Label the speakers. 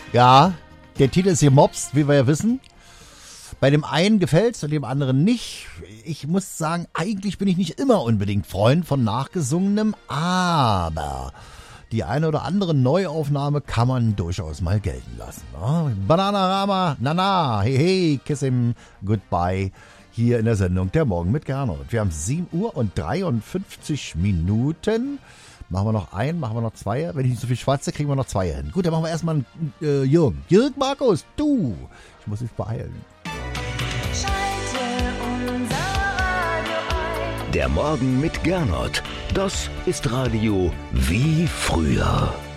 Speaker 1: Ja, der Titel ist gemobst, wie wir ja wissen. Bei dem einen gefällt's und dem anderen nicht. Ich muss sagen, eigentlich bin ich nicht immer unbedingt Freund von Nachgesungenem, aber die eine oder andere Neuaufnahme kann man durchaus mal gelten lassen. Ne? Bananarama, nana, hey, hey, kiss him, goodbye. Hier in der Sendung Der Morgen mit Gernot. Wir haben 7 Uhr und 53 Minuten. Machen wir noch einen, machen wir noch zwei. Wenn ich nicht so viel schwatze, kriegen wir noch zwei hin. Gut, dann machen wir erstmal einen Jürgen. Jürgen Markus, du. Ich muss mich beeilen.
Speaker 2: Schalte unser Radio ein.
Speaker 3: Der Morgen mit Gernot. Das ist Radio wie früher.